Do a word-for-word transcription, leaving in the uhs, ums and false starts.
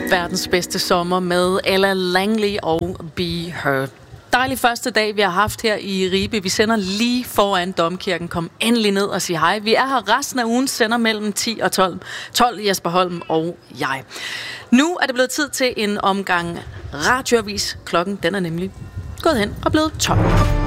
Verdens bedste sommer med Ella Langley og Be Her. Dejlig første dag, vi har haft her i Ribe. Vi sender lige foran Domkirken. Kom endelig ned og sig hej. Vi er her resten af ugen, sender mellem ti og tolv. tolv Jesper Holm og jeg. Nu er det blevet tid til en omgang radioavis. Klokken den er nemlig gået hen og blevet tolv.